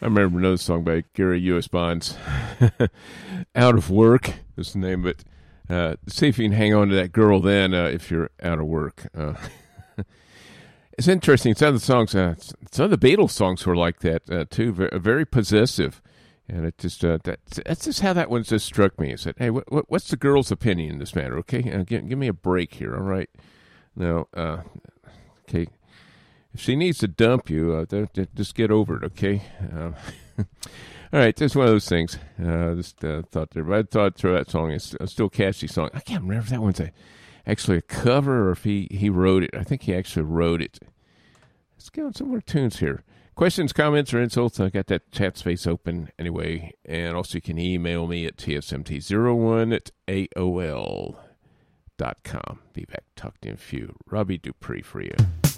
I remember another song by Gary U.S. Bonds, Out of Work is the name of it. See if you can hang on to that girl then if you're out of work. It's interesting. Some of the songs, some of the Beatles songs were like that too, very, very possessive. And it just that's just how that one just struck me. I said, hey, what's the girl's opinion in this matter? Okay, give me a break here, all right? No, okay. If she needs to dump you, just get over it, okay? All right, just one of those things. Just thought there, but I thought through that song, it's still a catchy song. I can't remember if that one's actually a cover or if he wrote it. I think he actually wrote it. Let's get on some more tunes here. Questions, comments, or insults, I got that chat space open anyway. And also you can email me at tsmt01@aol.com. Be back, talk to you in a few. Robbie Dupree for you.